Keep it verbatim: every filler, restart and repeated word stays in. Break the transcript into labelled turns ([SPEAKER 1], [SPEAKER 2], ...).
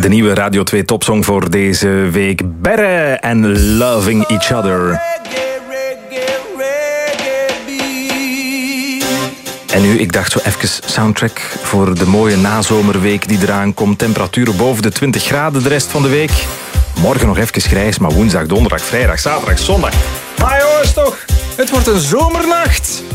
[SPEAKER 1] De nieuwe Radio twee topsong voor deze week. Berre en Loving Each Other. En nu, ik dacht zo even soundtrack voor de mooie nazomerweek die eraan komt. Temperaturen boven de twintig graden de rest van de week. Morgen nog even grijs, maar woensdag, donderdag, vrijdag, zaterdag, zondag. Maar jongens toch, het wordt een zomernacht.